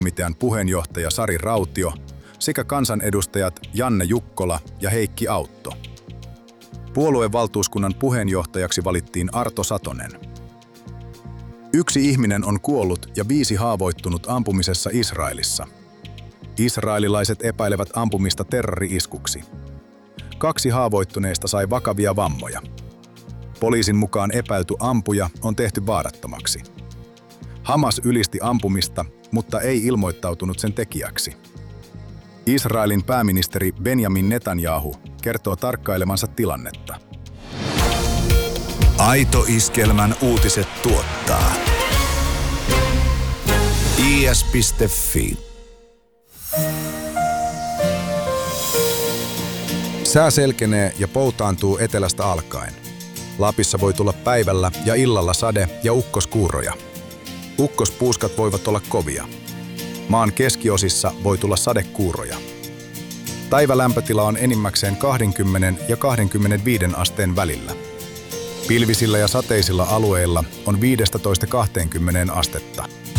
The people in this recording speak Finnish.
komitean puheenjohtaja Sari Rautio sekä kansanedustajat Janne Jukkola ja Heikki Autto. Puoluevaltuuskunnan puheenjohtajaksi valittiin Arto Satonen. 1 ihminen on kuollut ja 5 haavoittunut ampumisessa Israelissa. Israelilaiset epäilevät ampumista terrori-iskuksi. 2 haavoittuneista sai vakavia vammoja. Poliisin mukaan epäilty ampuja on tehty vaarattomaksi. Hamas ylisti ampumista, mutta ei ilmoittautunut sen tekijäksi. Israelin pääministeri Benjamin Netanyahu kertoo tarkkailemansa tilannetta. Aito Iskelmän uutiset tuottaa is.fi. Sää selkenee ja poutaantuu etelästä alkaen. Lapissa voi tulla päivällä ja illalla sade- ja ukkoskuuroja. Ukkospuuskat voivat olla kovia. Maan keskiosissa voi tulla sadekuuroja. Päivälämpötila on enimmäkseen 20 ja 25 asteen välillä. Pilvisillä ja sateisilla alueilla on 15–20 astetta.